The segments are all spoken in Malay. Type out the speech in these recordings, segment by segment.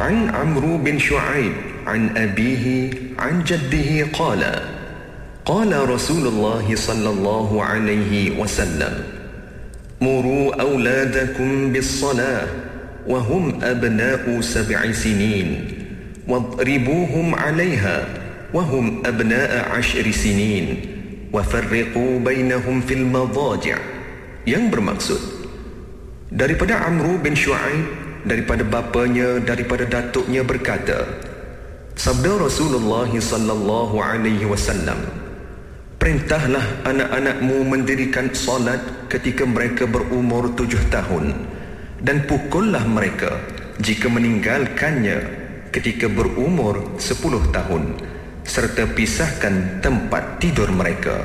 عن عمرو بن شعيب عن أبيه عن جده قال رسول الله صلى الله عليه وسلم مروا أولادكم بالصلاة وهم أبناء 7 سنين واضربوهم عليها وهم أبناء 10 سنين وفرقوا بينهم في المضاجع. Yang bermaksud daripada Amru bin Shu'aib, daripada bapanya, daripada datuknya berkata, sabda Rasulullah sallallahu alaihi wasallam, perintahlah anak-anakmu mendirikan solat ketika mereka berumur 7 tahun dan pukullah mereka jika meninggalkannya ketika berumur 10 tahun serta pisahkan tempat tidur mereka.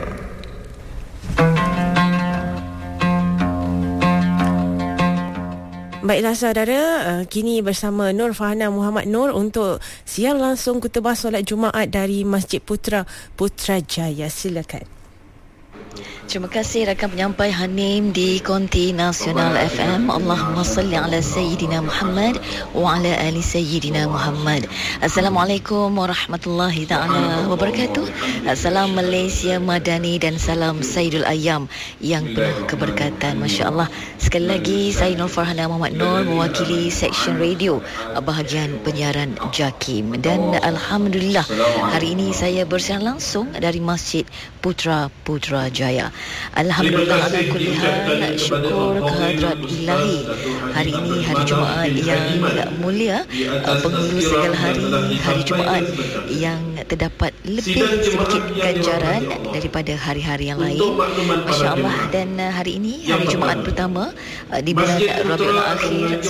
Baiklah saudara, kini bersama Nur Farhana Muhammad Nur untuk siar langsung khutbah solat Jumaat dari Masjid Putrajaya. Silakan. Terima kasih rakan penyampai Hanim di Konti Nasional FM. Allahumma salli ala Sayyidina Muhammad wa ala ali Sayyidina Muhammad. Assalamualaikum warahmatullahi ta'ala wabarakatuh. Salam Malaysia Madani dan salam Sayyidul Ayyam yang penuh keberkatan. Masya Allah. Sekali lagi saya Nur Farhana Muhammad Nur mewakili Seksyen Radio bahagian penyiaran JAKIM. Dan Alhamdulillah hari ini saya bersiar langsung dari Masjid Putrajaya. Alhamdulillah ala kulli hal, syukur kehadrat ilahi. Hari ini hari Jumaat yang mulia, penghulu segala hari Jumaat yang terdapat lebih sedikit ganjaran daripada hari-hari yang lain. Masya Allah. Dan hari ini hari Jumaat pertama di bulan Rabiul Akhir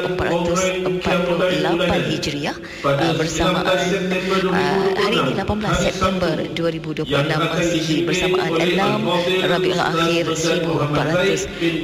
1448 Hijriah, bersamaan hari ini 18 September 2026 Masihi, bersamaan 6 Rabiul Akhir 1448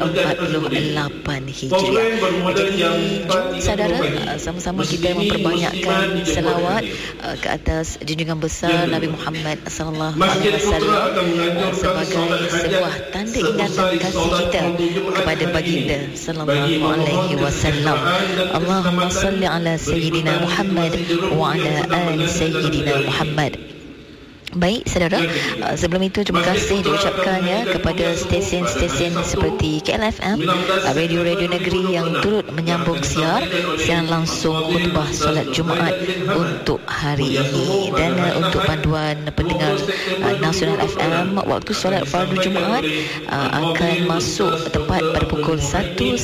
Hijriah. Jadi jom saudara, sama-sama kita memperbanyakkan selawat ke atas junjungan besar Nabi Muhammad sallallahu alaihi wasallam sebagai sebuah tanda ingatan kasih kita kepada baginda sallallahu alaihi wasallam. Allahumma salli ala Sayyidina Muhammad wa ala ali Sayyidina Muhammad. Baik saudara, sebelum itu terima kasih diucapkan kepada stesen-stesen seperti KLFM, radio-radio negeri yang turut menyambung siaran langsung khutbah solat Jumaat untuk hari ini. Dan untuk panduan pendengar Nasional FM, waktu solat fardu Jumaat akan masuk tepat pada pukul 1.10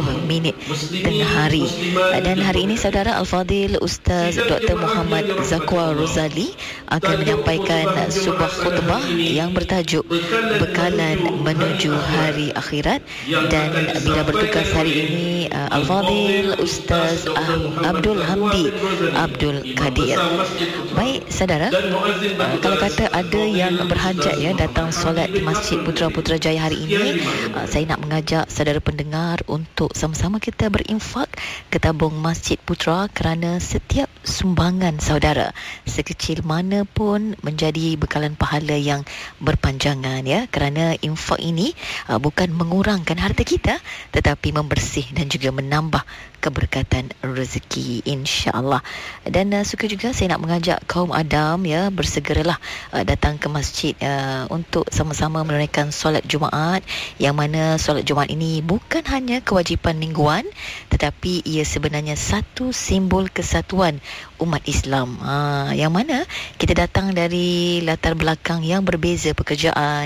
tengah hari. Dan hari ini saudara Al-Fadhil Ustaz Dr. Muhammad Zakwa Rozali akan menyampaikan sebuah khutbah yang bertajuk Bekalan Menuju Hari Akhirat. Dan bila bertugas hari ini Al-Fadhil Ustaz Abdul Hamdi Abdul Qadir. Baik saudara, kalau kata ada yang berhajat datang solat di Masjid Putrajaya hari ini, saya nak mengajak saudara pendengar untuk sama-sama kita berinfak ke tabung Masjid Putra, kerana setiap sumbangan saudara sekecil mana pun menjadi bekalan pahala yang berpanjangan kerana infak ini bukan mengurangkan harta kita tetapi membersih dan juga menambah keberkatan rezeki insya-Allah. Dan suka juga saya nak mengajak kaum Adam bersegeralah datang ke masjid untuk sama-sama menunaikan solat Jumaat, yang mana solat Jumaat ini bukan hanya kewajipan mingguan tetapi ia sebenarnya satu simbol kesatuan umat Islam, yang mana kita datang dari latar belakang yang berbeza, pekerjaan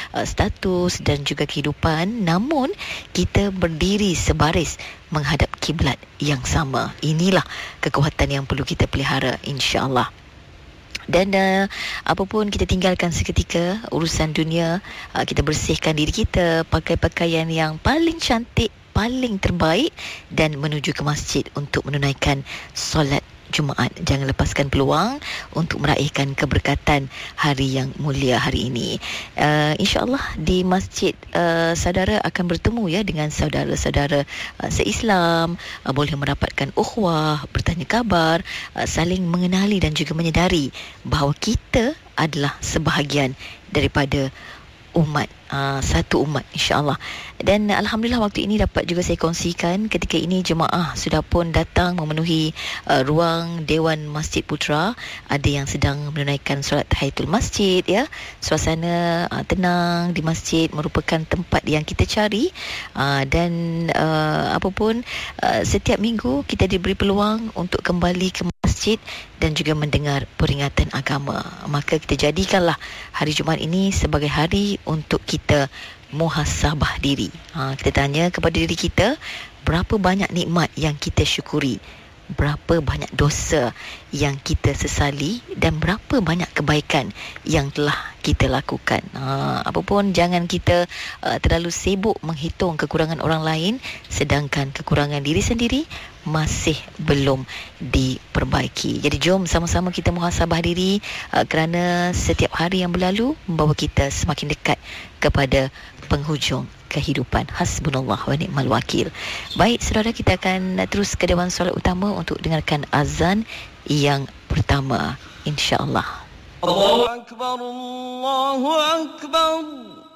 status dan juga kehidupan, namun kita berdiri sebaris menghadap kiblat yang sama. Inilah kekuatan yang perlu kita pelihara insya-Allah. Dan apapun kita tinggalkan seketika urusan dunia, kita bersihkan diri kita, pakai pakaian yang paling cantik, paling terbaik dan menuju ke masjid untuk menunaikan solat Jumaat. Jangan lepaskan peluang untuk meraihkan keberkatan hari yang mulia hari ini. InsyaAllah di masjid saudara akan bertemu dengan saudara-saudara se-Islam, boleh merapatkan ukhuwah, bertanya khabar, saling mengenali dan juga menyedari bahawa kita adalah sebahagian daripada umat, satu umat, insya-Allah. Dan alhamdulillah waktu ini dapat juga saya kongsikan, ketika ini jemaah sudah pun datang memenuhi ruang Dewan Masjid Putra. Ada yang sedang menunaikan solat tahiyatul masjid, ya. Suasana tenang di masjid merupakan tempat yang kita cari, dan apapun setiap minggu kita diberi peluang untuk kembali ke masjid dan juga mendengar peringatan agama. Maka kita jadikanlah hari Jumaat ini sebagai hari untuk kita muhasabah diri. Kita tanya kepada diri kita, berapa banyak nikmat yang kita syukuri, berapa banyak dosa yang kita sesali, dan berapa banyak kebaikan yang telah kita lakukan. Apapun, jangan kita terlalu sibuk menghitung kekurangan orang lain, sedangkan kekurangan diri sendiri masih belum diperbaiki. Jadi jom sama-sama kita muhasabah diri, kerana setiap hari yang berlalu membawa kita semakin dekat kepada penghujung kehidupan. Hasbunallah wa ni'mal wakil. Baik, saudara, kita akan terus ke Dewan Solat Utama untuk dengarkan azan yang pertama, insya-Allah. Allahu Akbar, Allahu Akbar.